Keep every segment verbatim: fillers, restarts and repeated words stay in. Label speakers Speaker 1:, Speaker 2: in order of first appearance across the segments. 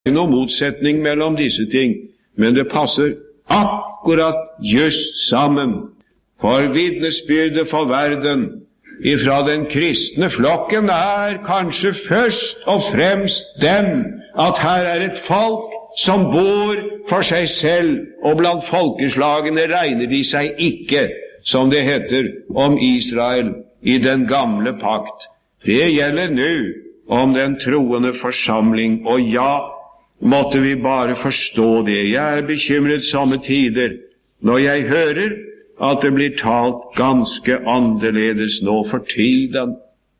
Speaker 1: ikke noen motsetning mellom disse ting, men det passer akkurat just sammen. For vitnesbyrdet for verden ifra den kristne flokken er kanskje først og fremst den at her er et folk som bor for seg selv, og blant folkeslagene regner de seg ikke, som det heter om Israel i den gamle pakt. Det gjelder nå om den troende forsamling, og ja, måtte vi bare forstå det. Jeg er bekymret somme tider når jeg hører at det blir talt ganske annerledes nå for tiden.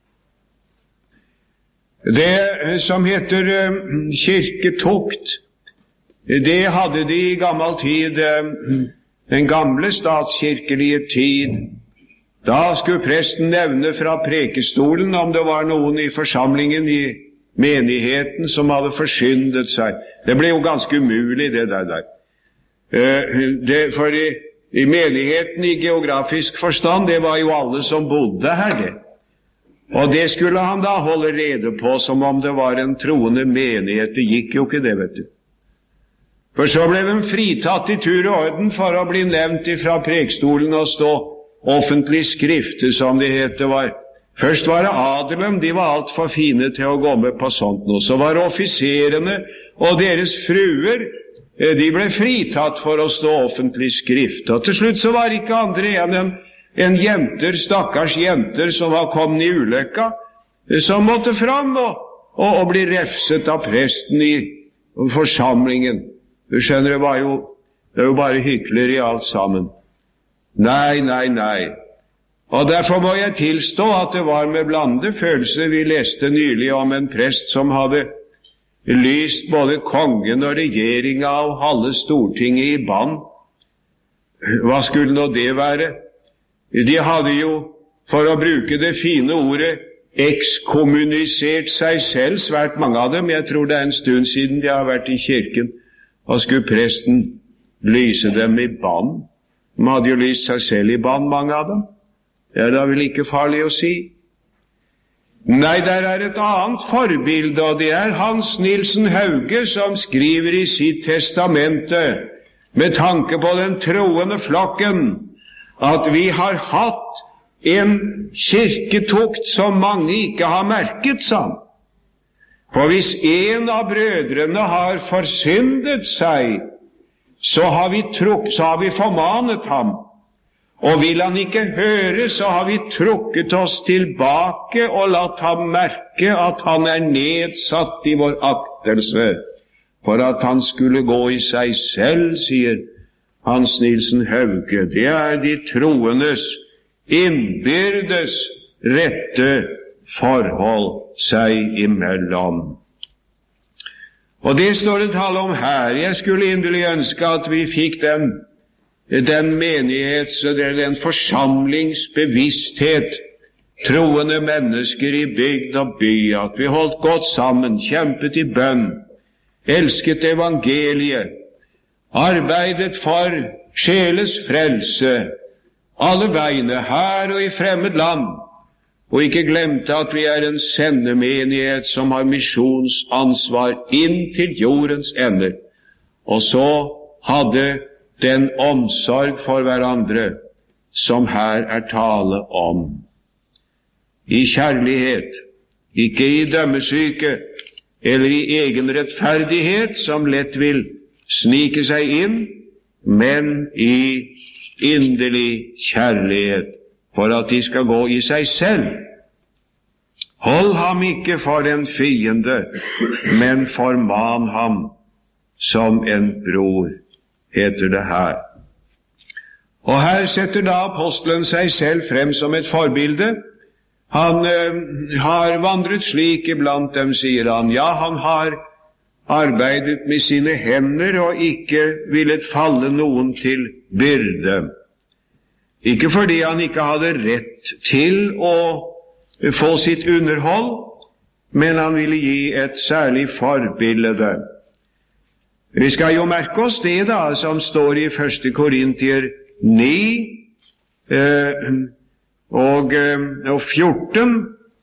Speaker 1: Det som heter kirketukt, det hadde de i gammel tid, den gamle statskirkelige tid. Da skulle presten nevne fra prekestolen om det var noen i forsamlingen i menigheten som hadde forsyndet seg. Det ble jo ganske umulig, det der. der. Det, for i, i menigheten i geografisk forstand, det var jo alle som bodde her, det. Og det skulle han da holde rede på som om det var en troende menighet. Det gikk jo ikke det, vet du. For så ble de fritatt i tur og orden for å bli nevnt ifra prekstolen og stå offentlig skrifte, som det heter var. Først var det adelen, de var alt for fine til å gå med på sånt nå. Så var det offiserene og deres fruer, de ble fritatt for å stå offentlig skrifte. Og til slutt så var det ikke andre enn en, en jenter, stakkars jenter som var kommet i ulykka, som måtte fram og, og, og bli refset av presten i forsamlingen. Du skjønner, det var jo, det er jo bare hykler i alt sammen. Nei, nei, nei. Og derfor må jeg tilstå at det var med blandede følelser. Vi leste nylig om en prest som hadde lyst både kongen og regjeringa og halve Stortinget i bann. Hva skulle nå det være? De hadde jo, for å bruke det fine ordet, ekskommunisert seg selv, svært mange av dem. Jeg tror det er en stund siden de har vært i kirken. Og skulle presten lyse dem i bann? De hadde jo lyst seg selv i bann, mange av dem. Det er da vel ikke farlig å si. Nei, der er et annet forbilde, og det er Hans Nilsen Hauge som skriver i sitt testamente, med tanke på den troende flokken, at vi har hatt en kirketukt som mange ikke har merket seg. For hvis en av brødrene har forsyndet seg, så har vi, truk, så har vi formanet ham. Og vil han ikke høre, så har vi trukket oss tilbake og latt ham merke at han er nedsatt i vår aktelse, for at han skulle gå i seg selv, sier Hans Nilsen Hauge. Det er de troendes innbyrdes rette forhold seg imellom. Og det står det tale om her. Jeg skulle inderlig ønske at vi fikk den, den menighets- eller den forsamlingsbevissthet, troende mennesker i bygd og by, at vi holdt godt sammen, kjempet i bønn, elsket evangeliet, arbeidet for sjeles frelse, alle veiene her og i fremmed land, og ikke glemte at vi er en sendemenighet som har misjonsansvar inn til jordens ender. Og så hadde den omsorg for hverandre som her er tale om. I kjærlighet, ikke i dømmesyke eller i egen rettferdighet som lett vil snike seg inn, men i inderlig kjærlighet, for at de skal gå i seg selv. Hold ham ikke for en fiende, men forman ham som en bror, heter det her. Og her setter da apostelen seg selv frem som et forbilde. Han eh, har vandret slik iblant dem, sier han. Ja, han har arbeidet med sine hender og ikke villet falle noen til byrde. Ikke fordi han ikke hadde rett til å få sitt underhold, men han ville gi et særlig forbilde. Vi skal jo merke oss det da, som står i første Korintier ni eh, og, og fjorten,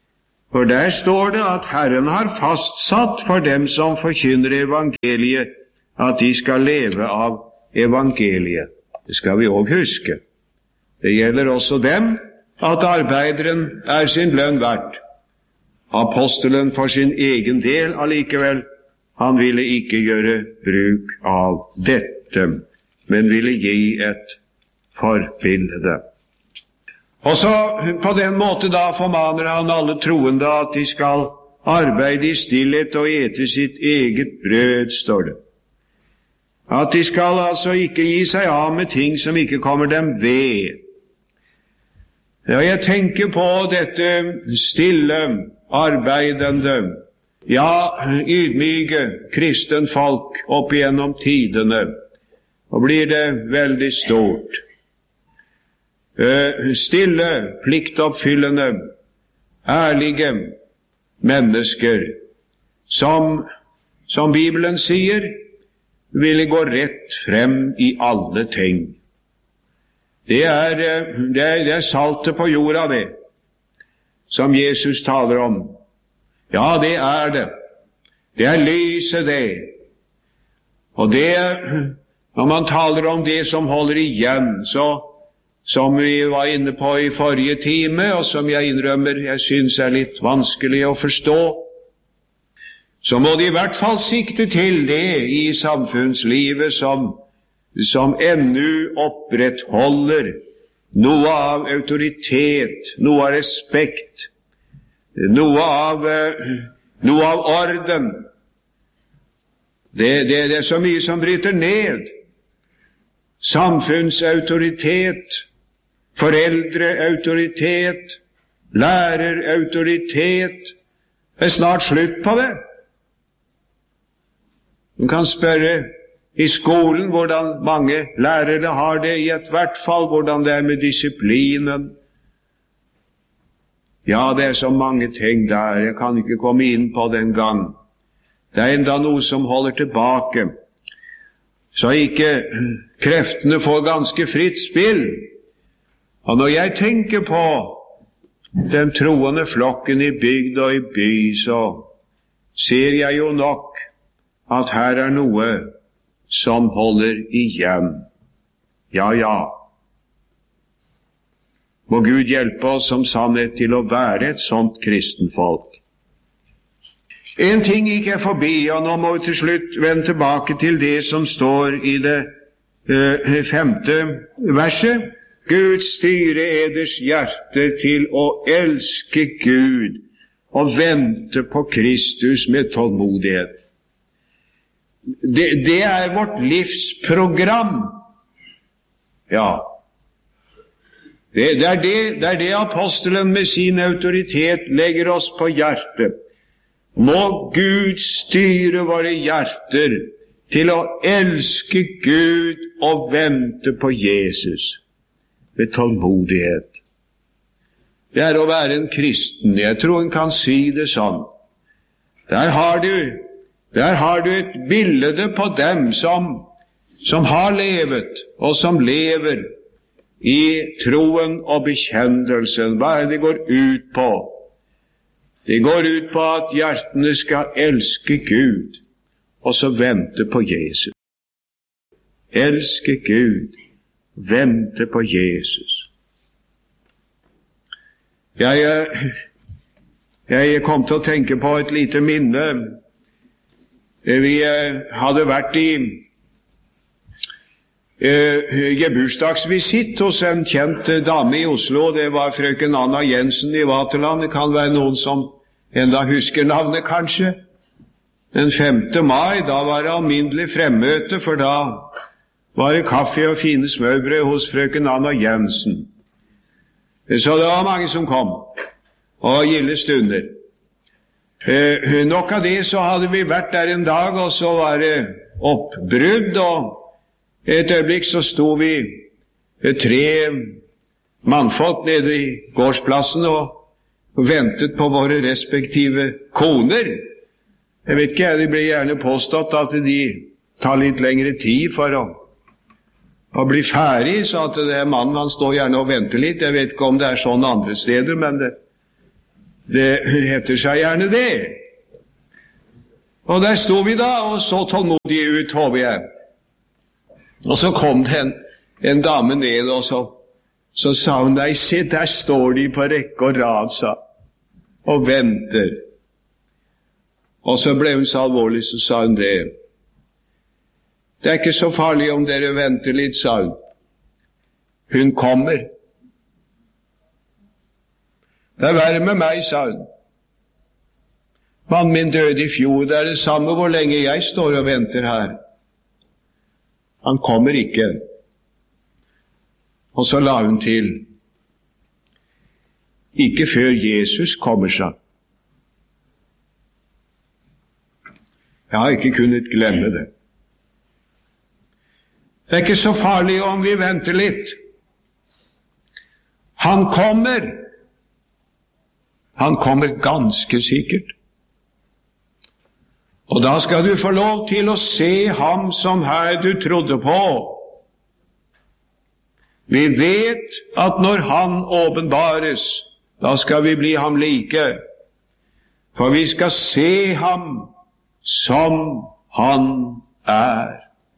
Speaker 1: For der står det at Herren har fastsatt for dem som forkynner evangeliet, at de skal leve av evangeliet. Det skal vi også huske. Det gjelder også dem, at arbeideren er sin lønn verdt. Apostelen for sin egen del allikevel, han ville ikke gjøre bruk av dette, men ville gi et forbilde. Og så på den måte da formaner han alle troende at de skal arbeide i stillhet og ete sitt eget brød, står det. At de skal altså ikke gi seg av med ting som ikke kommer dem ved. Ja, jeg tenker på dette stille, arbeidende, ja, ydmyke kristen folk opp igjennom tidene, og blir det veldig stort. Stille, pliktoppfyllende, ærlige mennesker, som, som Bibelen sier, ville gå rett frem i alle ting. Det er, det er, det er saltet på jorda, det, som Jesus taler om. Ja, det er det. Det er lyset, det. Og det, når man taler om det som holder igjen, så som vi var inne på i forrige time, og som jeg innrømmer jeg synes er litt vanskelig å forstå, så må de i hvert fall sikte til det i samfunnslivet som, som ennå opprettholder noe av autoritet, noe av respekt, noe av, noe av orden. Det, det, det er så mye som bryter ned. Samfunnsautoritet, foreldreautoritet, lærerautoritet. Det er snart slutt på det. Man kan spørre i skolen hvordan mange lærere har det, i et hvert fall hvordan det er med disiplinen. Ja, det er så mange ting der, jeg kan ikke komme inn på den gang. Det er enda noe som holder tilbake, så ikke kreftene får ganske fritt spill. Og når jeg tenker på den troende flokken i bygd og i by, så ser jeg jo nok at her er noe som holder igjen. Ja, ja. Må Gud hjelpe oss som sannhet til å være et sånt kristenfolk. En ting gikk jeg forbi, og nå må vi til slutt vende tilbake til det som står i det uh, femte verset. Gud styre eders hjerte til å elske Gud og vente på Kristus med tålmodighet. Det, det er vårt livsprogram. Ja. Det, det, er det, det er det apostelen med sin autoritet legger oss på hjertet. Må Gud styre våre hjerter til å elske Gud og vente på Jesus med tålmodighet. Det er å være en kristen. Jeg tror en kan si det sånn. Der har du, der har du et bilde på dem som, som har levet, og som lever i troen og bekjennelsen. Hva er det går ut på? Det går ut på at hjertene skal elske Gud, og så vente på Jesus. Elske Gud, vente på Jesus. Jeg, jeg kom til å tenke på et lite minne. Vi hadde vært i uh, gebursdagsvisitt hos en kjent dame i Oslo. Det var frøken Anna Jensen i Vaterland. Det kan være noen som enda husker navnet, kanskje. Den femte mai, da var det alminnelig fremmøte, for da var det kaffe og fine smørbrød hos frøken Anna Jensen. Så det var mange som kom, og gilde stunder. Eh, nok av det så hadde vi vært der en dag, og så var det oppbrudd, og et øyeblikk så sto vi tre mannfolk nede i gårdsplassen og ventet på våre respektive koner. Jeg vet ikke, det ble gjerne påstått at de tar litt lengre tid for å og bli ferdig, så at det er mannen, han står gjerne og venter litt. Jeg vet ikke om det er sånn andre steder, men det, Det heter seg gjerne det. Og der sto vi da, og så tålmodige ut, håper jeg. Og så kom det en, en dame ned, og så, så sa hun, nei, se, der står de på rekke og rad, sa, og venter. Og så ble hun så alvorlig, så sa hun det. Det er ikke så farlig om dere venter litt, sa hun. Hun kommer. Det er verre med meg, sa hun. Mannen min døde i fjor, det er det samme hvor lenge jeg står og venter her. Han kommer ikke. Og så la hun til. Ikke før Jesus kommer, sa. Jeg har ikke kunnet glemme det. Det er ikke så farlig om vi venter litt. Han kommer. Han kommer ganske sikkert. Og da skal du få lov til å se ham som her du trodde på. Vi vet at når han åpenbares, da skal vi bli ham like. For vi skal se ham som han er.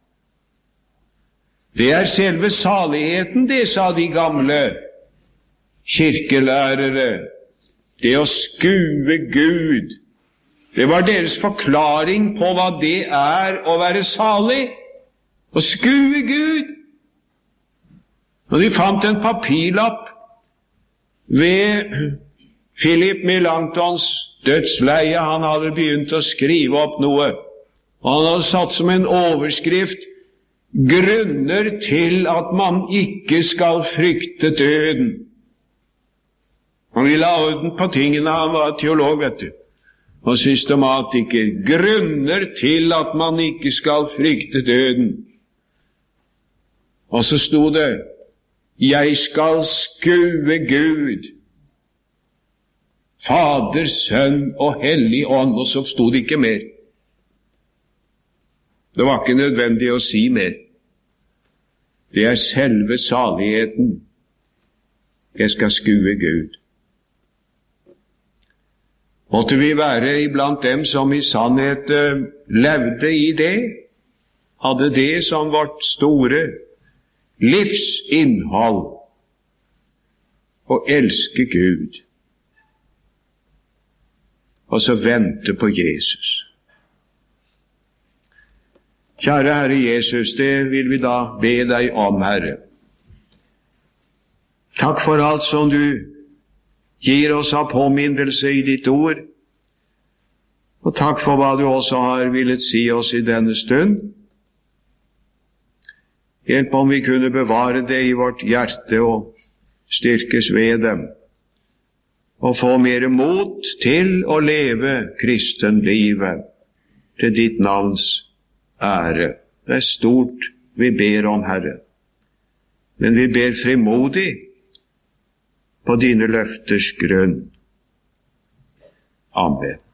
Speaker 1: Det er selve saligheten, det sa de gamle kirkelærere. Det å skue Gud. Det var deres forklaring på hva det er å være salig. Å skue Gud. Og de fant en papirlapp ved Philip Melangtons dødsleie. Han hadde begynt å skrive opp noe. Og han hadde satt som en overskrift grunner til at man ikke skal frykte døden. Han ville ha orden på tingene. Han var teolog, vet du. Og systematiker. Grunner til at man ikke skal frykte døden. Og så sto det, jeg skal skue Gud, Fader, Sønn og Hellig Ånd. Og så sto det ikke mer. Det var ikke nødvendig å si mer. Det er selve saligheten. Jeg skal skue Gud. Måtte vi være iblant dem som i sannhet uh, levde i det, hadde det som vårt store livsinnhold, å elske Gud, og så vente på Jesus. Kjære Herre Jesus, det vil vi da be deg om, Herre. Takk for alt som du gir oss av påminnelse i ditt ord, og takk for hva du også har villet si oss i denne stund. Hjelp om vi kunne bevare det i vårt hjerte og styrkes ved dem, og få mer mot til å leve kristenlivet til ditt navns ære. Det er stort vi ber om, Herre, men vi ber frimodig på dine løfters grunn. Amen.